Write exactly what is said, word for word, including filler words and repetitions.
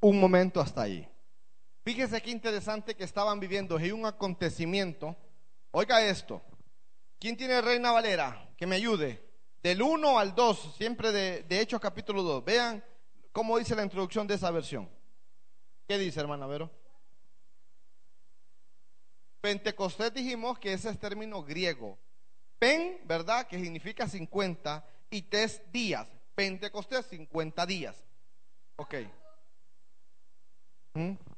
un momento hasta ahí. Fíjese qué interesante que estaban viviendo y un acontecimiento. Oiga esto. ¿Quién tiene Reina Valera? Que me ayude. Del uno al dos, siempre de, de Hechos capítulo dos. Vean cómo dice la introducción de esa versión. ¿Qué dice, hermana Vero? Pentecostés dijimos que ese es término griego. Pen, ¿verdad? Que significa cincuenta, y tes días. Pentecostés, cincuenta días. Ok. ¿Mm?